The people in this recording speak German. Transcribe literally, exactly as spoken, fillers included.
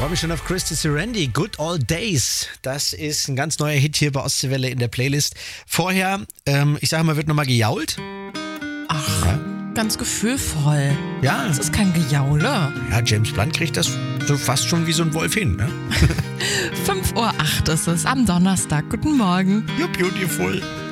freue mich schon auf Christy Serendi. Good Old Days. Das ist ein ganz neuer Hit hier bei Ostseewelle in der Playlist. Vorher, ähm, ich sage mal, wird nochmal gejault. Ach, ja. Ganz gefühlvoll. Ja. Das ist kein Gejaule. Ja, James Blunt kriegt das so fast schon wie so ein Wolf hin, ne? fünf Uhr acht ist es am Donnerstag. Guten Morgen. Ja, beautiful.